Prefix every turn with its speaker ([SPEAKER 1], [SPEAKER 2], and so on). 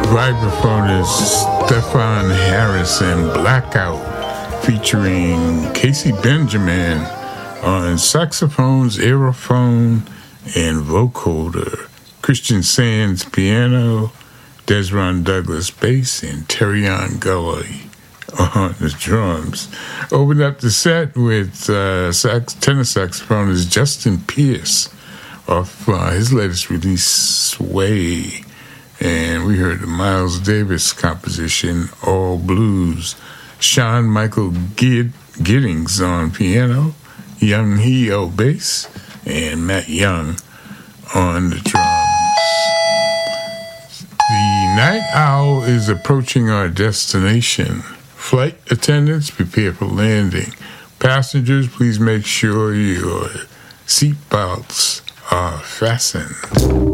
[SPEAKER 1] vibraphone is Stefan Harris and Blackout, featuring Casey Benjamin on saxophones, aerophone, and vocoder. Christian Sands piano, Desron Douglas bass, and Terrion Gully on the drums. Opened up the set with tenor saxophonist Justin Pierce off his latest release, Sway. And we heard the Miles Davis composition, All Blues. Sean Michael Giddings on piano, Young Heo bass, and Matt Young on the drums. The Night Owl is approaching our destination. Flight attendants, prepare for landing. Passengers, please make sure your seat belts are fastened.